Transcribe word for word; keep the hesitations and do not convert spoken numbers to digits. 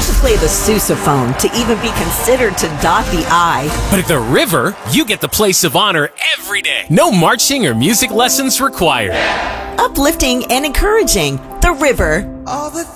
have to play the sousaphone to even be considered to dot the I. But at the River, you get the place of honor every day. No marching or music lessons required. Uplifting and encouraging. The River. All the